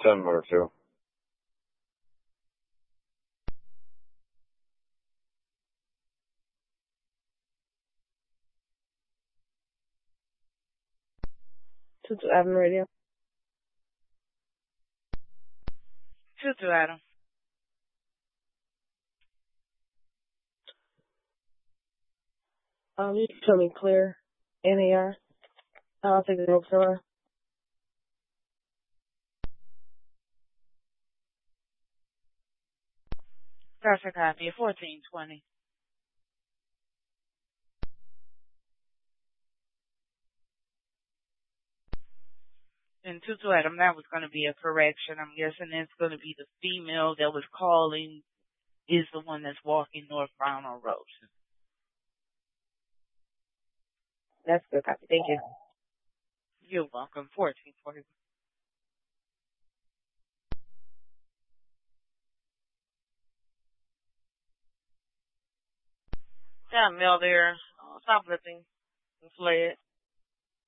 similar to. 2 Adam Radio. 2 Adam. You can tell me clear. NAR. I'll take the next one. Perfect copy. 1420. And 2 Adam, that was going to be a correction. I'm guessing it's going to be the female that was calling is the one that's walking northbound on Road. That's good copy. Thank you. You're welcome. 1440. Yeah, Mel there. Stop lifting and fled.